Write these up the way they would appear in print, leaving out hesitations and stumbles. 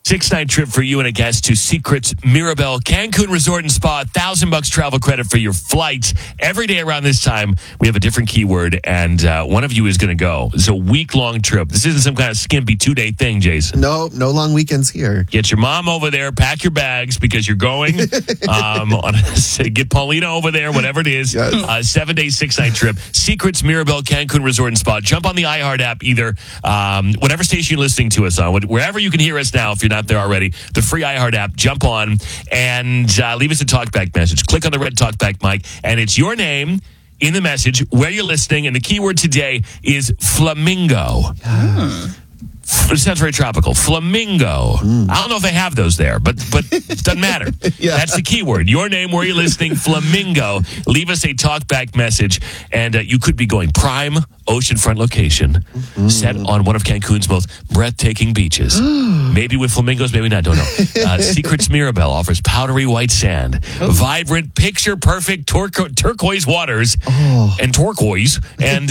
6-night trip for you and a guest to Secrets Mirabel Cancun Resort and Spa. $1,000 travel credit for your flight. Every day around this time, we have a different keyword, and one of you is going to go. It's a week-long trip. This isn't some kind of skimpy 2-day thing, Jason. No long weekends here. Get your mom over there, pack your bags because you're going. Get Paulina over there, whatever it is. Yes. 7-day, 6-night trip. Secrets Mirabel Cancun Resort and Spa. Jump on the iHeart app, either whatever station you're listening to us on, wherever you can hear us now if you're not there already, the free iHeart app. Jump on and leave us a talkback message. Click on the red talkback mic, and it's your name in the message, where you're listening, and the keyword today is flamingo. It sounds very tropical. Flamingo. I don't know if they have those there, but it doesn't matter. Yeah. That's the keyword. Your name, where you're listening, flamingo. Leave us a talkback message, and you could be going prime oceanfront location, set on one of Cancun's most breathtaking beaches. Maybe with flamingos, maybe not, don't know. Secrets Mirabel offers powdery white sand, vibrant, picture-perfect turquoise waters, and turquoise, and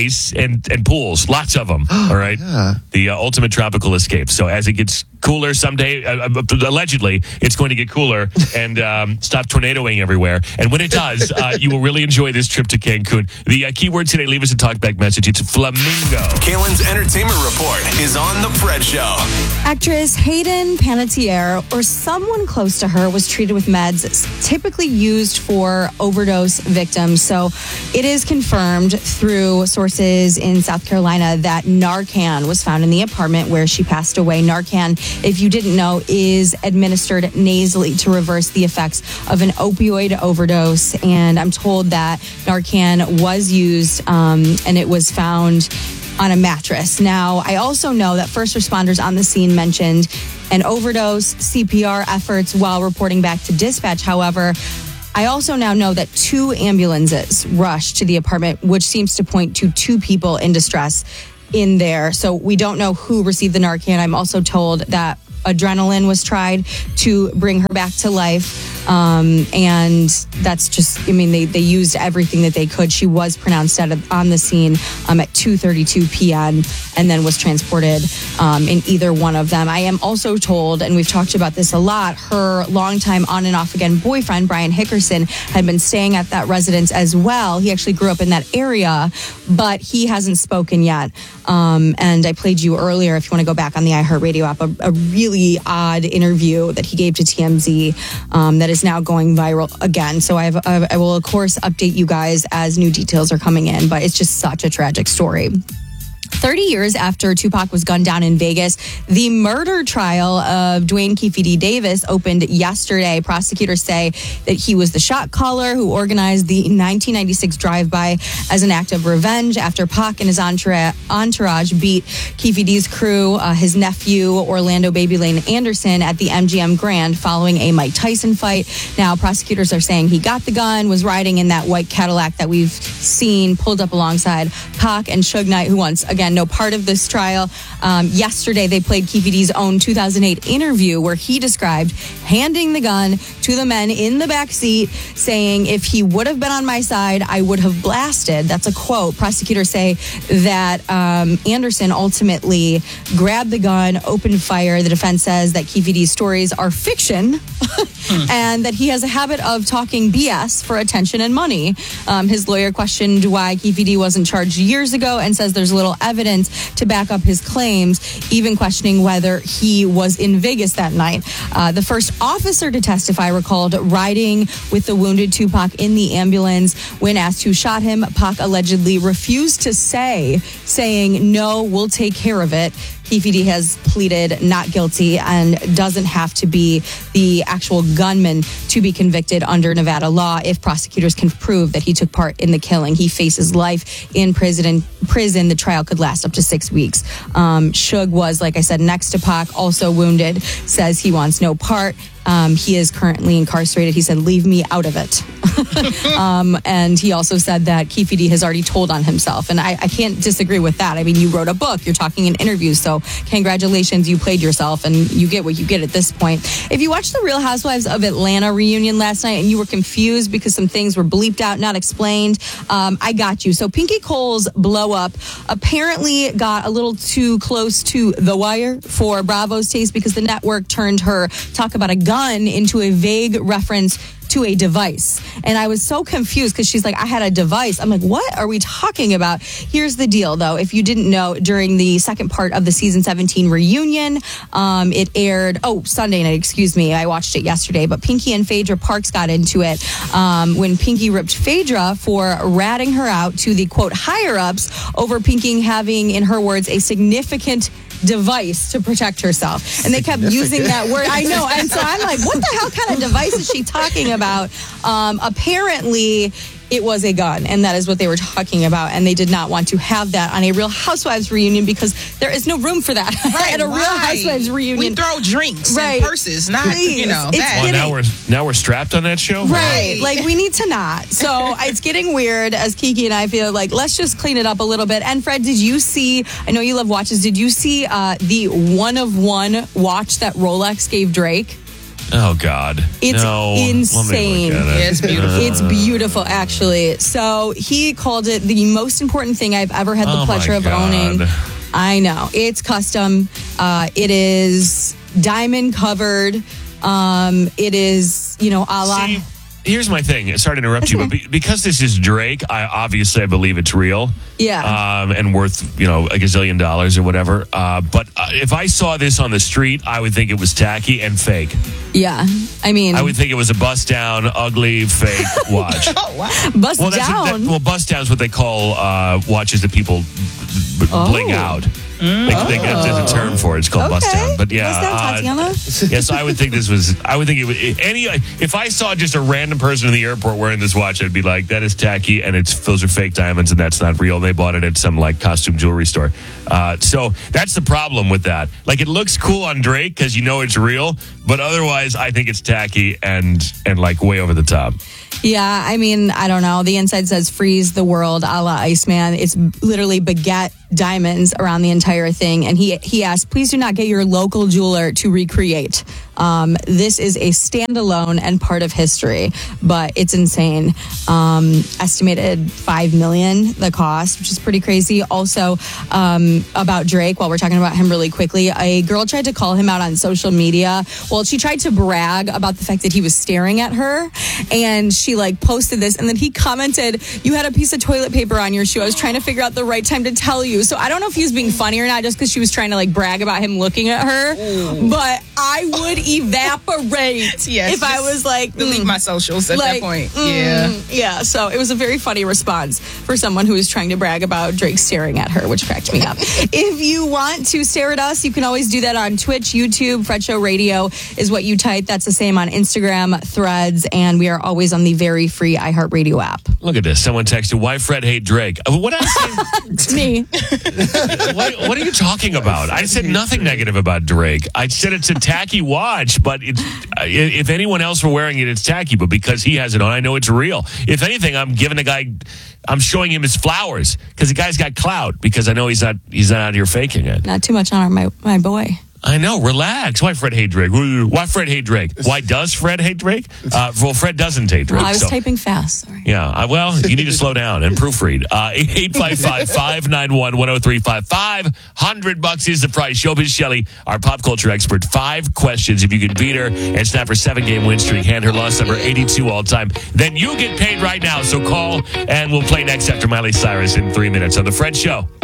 and pools, lots of them. All right, the ultimate tropical escape. So as it gets cooler someday, allegedly, it's going to get cooler and stop tornadoing everywhere. And when it does, you will really enjoy this trip to Cancun. The keyword today, leave us a talkback message. It's flamingo. Kalen's Entertainment Report is on The Fred Show. Actress Hayden Panettiere, or someone close to her, was treated with meds typically used for overdose victims. So it is confirmed through sources in South Carolina that Narcan was found in the apartment where she passed away. Narcan, if you didn't know, is administered nasally to reverse the effects of an opioid overdose. And I'm told that Narcan was used and it was found on a mattress. Now, I also know that first responders on the scene mentioned an overdose, CPR efforts while reporting back to dispatch. However, I also now know that 2 ambulances rushed to the apartment, which seems to point to 2 people in distress in there. So we don't know who received the Narcan. I'm also told that adrenaline was tried to bring her back to life. And that's just, I mean, they used everything that they could. She was pronounced dead on the scene at 2:32 p.m. and then was transported in either one of them. I am also told, and we've talked about this a lot, her longtime on and off again boyfriend, Brian Hickerson, had been staying at that residence as well. He actually grew up in that area, but he hasn't spoken yet. And I played you earlier, if you want to go back on the iHeartRadio app, a really odd interview that he gave to TMZ that is now going viral again. So I will, of course, update you guys as new details are coming in, but it's just such a tragic story. 30 years after Tupac was gunned down in Vegas, the murder trial of Dwayne Keefe Davis opened yesterday. Prosecutors say that he was the shot caller who organized the 1996 drive-by as an act of revenge after Pac and his entourage beat Keefe D's crew, his nephew, Orlando Baby Lane Anderson, at the MGM Grand following a Mike Tyson fight. Now, prosecutors are saying he got the gun, was riding in that white Cadillac that we've seen pulled up alongside Pac and Suge Knight, who once again, no part of this trial. Yesterday, they played Keefe D's own 2008 interview where he described handing the gun to the men in the back seat, saying, "If he would have been on my side, I would have blasted." That's a quote. Prosecutors say that Anderson ultimately grabbed the gun, opened fire. The defense says that Keefe D's stories are fiction and that he has a habit of talking BS for attention and money. His lawyer questioned why Keefe D wasn't charged years ago and says there's little evidence to back up his claims, even questioning whether he was in Vegas that night. The first officer to testify recalled riding with the wounded Tupac in the ambulance. When asked who shot him, Pac allegedly refused to say, saying, "No, we'll take care of it." Keefe D has pleaded not guilty and doesn't have to be the actual gunman to be convicted under Nevada law if prosecutors can prove that he took part in the killing. He faces life in prison. The trial could last up to 6 weeks. Suge was, like I said, next to Pac, also wounded, says he wants no part. He is currently incarcerated. He said, "Leave me out of it." And he also said that Keefe D has already told on himself. And I can't disagree with that. I mean, you wrote a book, you're talking in interviews. So congratulations, you played yourself and you get what you get at this point. If you watched the Real Housewives of Atlanta reunion last night and you were confused because some things were bleeped out, not explained, I got you. So Pinky Cole's blow up apparently got a little too close to The Wire for Bravo's taste because the network turned her talk about a gun into a vague reference to a device. And I was so confused because she's like, I had a device. I'm like, what are we talking about? Here's the deal, though. If you didn't know, during the second part of the season 17 reunion, it aired, Sunday night, excuse me. I watched it yesterday, but Pinky and Phaedra Parks got into it when Pinky ripped Phaedra for ratting her out to the, quote, higher-ups over Pinky having, in her words, a significant device to protect herself. And they kept using that word. I know. And so I'm like, what the hell kind of device is she talking about? Apparently, it was a gun, and that is what they were talking about. And they did not want to have that on a Real Housewives reunion because there is no room for that at a Real Housewives reunion. We throw drinks and purses, not that. Well, now we're strapped on that show, right? Like we need to not. So it's getting weird. As Kiki and I feel like let's just clean it up a little bit. And Fred, did you see? I know you love watches. Did you see the 1-of-1 watch that Rolex gave Drake? Oh, God. It's insane. It's beautiful. It's beautiful, actually. So he called it the most important thing I've ever had the pleasure of owning. I know. It's custom. It is diamond covered. It is, a la... See, here's my thing. Sorry to interrupt you, but because this is Drake, I believe it's real. Yeah. And worth, a gazillion dollars or whatever. But if I saw this on the street, I would think it was tacky and fake. Yeah. I mean... I would think it was a bust-down, ugly, fake watch. Oh, wow. Bust-down? Bust-down is what they call watches that people bling out. There's a term for it. It's called bust down. But yeah, bust down, Tatiana. Yes, I would think this was. I would think it would. If I saw just a random person in the airport wearing this watch, I'd be like, "That is tacky, and those are fake diamonds, and that's not real." They bought it at some costume jewelry store. So that's the problem with that. Like, it looks cool on Drake because it's real, but otherwise, I think it's tacky and way over the top. Yeah, I mean, I don't know. The inside says freeze the world a la Iceman. It's literally baguette diamonds around the entire thing. And he asked, please do not get your local jeweler to recreate. This is a standalone and part of history, but it's insane. Estimated $5 million, the cost, which is pretty crazy. Also, about Drake, while we're talking about him really quickly, a girl tried to call him out on social media. Well, she tried to brag about the fact that he was staring at her, and she posted this, and then he commented, you had a piece of toilet paper on your shoe. I was trying to figure out the right time to tell you. So I don't know if he was being funny or not, just because she was trying to brag about him looking at her. But I would evaporate if I was delete my socials at that point. Yeah. So it was a very funny response for someone who was trying to brag about Drake staring at her, which cracked me up. If you want to stare at us, you can always do that on Twitch, YouTube. Fred Show Radio is what you type. That's the same on Instagram, Threads, and we are always on the very free iHeartRadio app. Look at this. Someone texted, why Fred hate Drake? What did I say? Me. What are you talking about? I said nothing negative about Drake. I said it's a tacky watch, but if anyone else were wearing it, it's tacky. But because he has it on, I know it's real. If anything, I'm showing him his flowers because the guy's got clout because I know he's not out here faking it. Not too much on my boy. I know. Relax. Why Fred hate Drake? Why Fred hate Drake? Why does Fred hate Drake? Well, Fred doesn't hate Drake. Well, I was typing fast. Sorry. Yeah. Well, you need to slow down and proofread. 855-591-1035. $500 is the price. Showbiz Shelley, our pop culture expert. 5 questions. If you can beat her and snap her 7-game win streak, hand her loss number 82 all time, then you get paid right now. So call and we'll play next after Miley Cyrus in 3 minutes on The Fred Show.